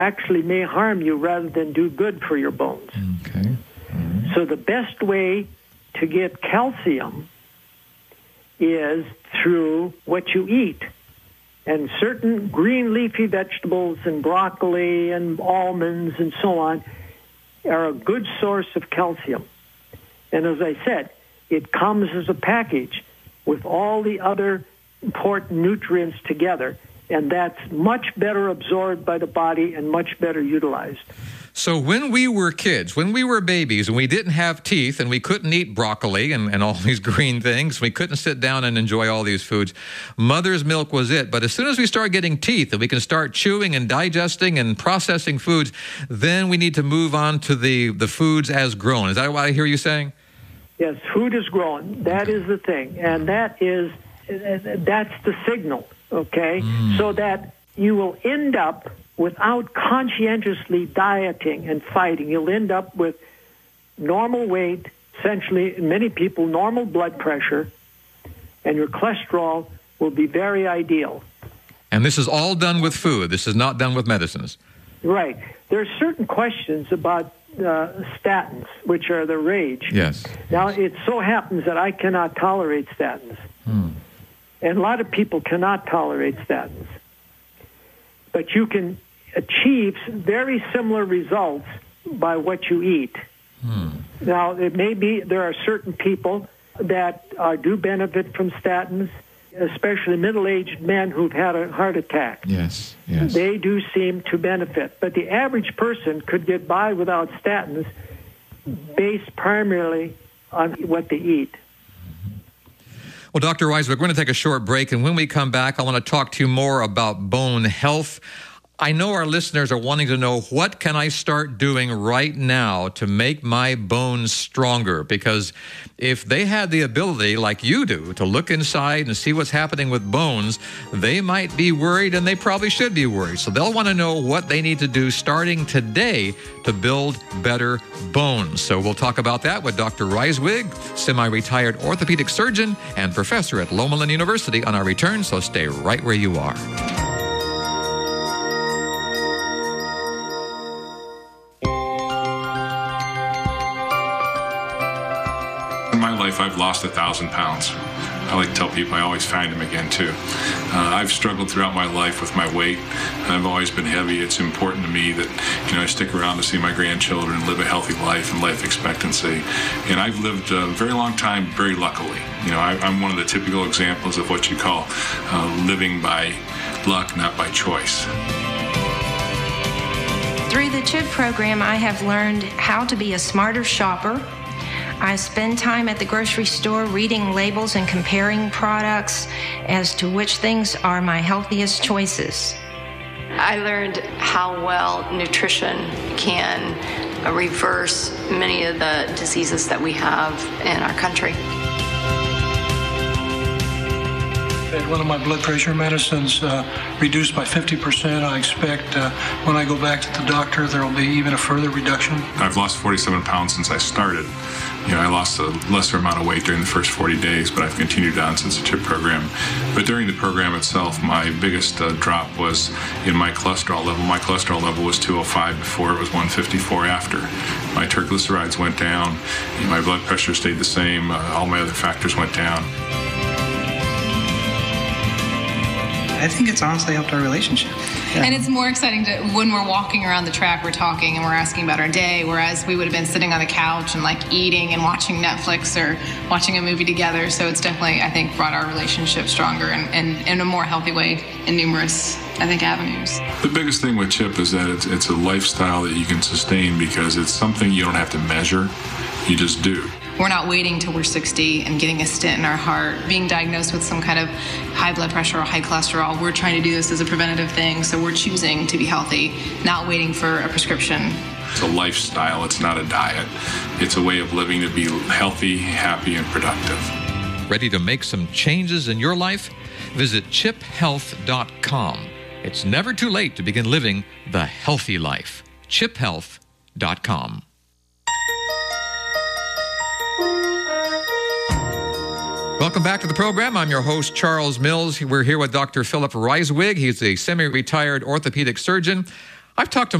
actually may harm you rather than do good for your bones. Okay. Mm-hmm. So the best way to get calcium is through what you eat. And certain green leafy vegetables and broccoli and almonds and so on are a good source of calcium. And as I said, it comes as a package with all the other important nutrients together, and that's much better absorbed by the body and much better utilized. So when we were kids, when we were babies, and we didn't have teeth and we couldn't eat broccoli and all these green things, we couldn't sit down and enjoy all these foods, mother's milk was it. But as soon as we start getting teeth and we can start chewing and digesting and processing foods, then we need to move on to the foods as grown. Is that what I hear you saying? Yes, food is grown. That is the thing. And that's the signal, okay? So that you will end up, without conscientiously dieting and fighting, you'll end up with normal weight, essentially, many people, normal blood pressure, and your cholesterol will be very ideal. And this is all done with food. This is not done with medicines. Right. There are certain questions about statins, which are the rage. Yes. Now, it so happens that I cannot tolerate statins. And a lot of people cannot tolerate statins. But you can achieve very similar results by what you eat. Now, it may be there are certain people that do benefit from statins, especially middle-aged men who've had a heart attack. Yes, yes. They do seem to benefit. But the average person could get by without statins based primarily on what they eat. Well, Dr. Reiswig, we're going to take a short break, and when we come back, I want to talk to you more about bone health. I know our listeners are wanting to know, what can I start doing right now to make my bones stronger? Because if they had the ability, like you do, to look inside and see what's happening with bones, they might be worried, and they probably should be worried. So they'll want to know what they need to do starting today to build better bones. So we'll talk about that with Dr. Reiswig, semi-retired orthopedic surgeon and professor at Loma Linda University, on our return, so stay right where you are. I've lost 1,000 pounds. I like to tell people I always find them again too. I've struggled throughout my life with my weight. I've always been heavy. It's important to me that I stick around to see my grandchildren, live a healthy life and life expectancy. And I've lived a very long time very luckily. I'm one of the typical examples of what you call living by luck, not by choice. Through the CHIP program, I have learned how to be a smarter shopper. I spend time at the grocery store reading labels and comparing products as to which things are my healthiest choices. I learned how well nutrition can reverse many of the diseases that we have in our country. Had one of my blood pressure medicines reduced by 50%. I expect when I go back to the doctor, there will be even a further reduction. I've lost 47 pounds since I started. I lost a lesser amount of weight during the first 40 days, but I've continued on since the CHIP program. But during the program itself, my biggest drop was in my cholesterol level. My cholesterol level was 205 before, it was 154 after. My triglycerides went down, my blood pressure stayed the same, all my other factors went down. I think it's honestly helped our relationship. Yeah. And it's more exciting when we're walking around the track, we're talking and we're asking about our day, whereas we would have been sitting on the couch and eating and watching Netflix or watching a movie together. So it's definitely, I think, brought our relationship stronger and in a more healthy way in numerous, I think, avenues. The biggest thing with CHIP is that it's a lifestyle that you can sustain because it's something you don't have to measure, you just do. We're not waiting till we're 60 and getting a stent in our heart, being diagnosed with some kind of high blood pressure or high cholesterol. We're trying to do this as a preventative thing, so we're choosing to be healthy, not waiting for a prescription. It's a lifestyle, it's not a diet. It's a way of living to be healthy, happy, and productive. Ready to make some changes in your life? Visit chiphealth.com. It's never too late to begin living the healthy life. chiphealth.com. Welcome back to the program. I'm your host, Charles Mills. We're here with Dr. Philip Reiswig. He's a semi-retired orthopedic surgeon. I've talked to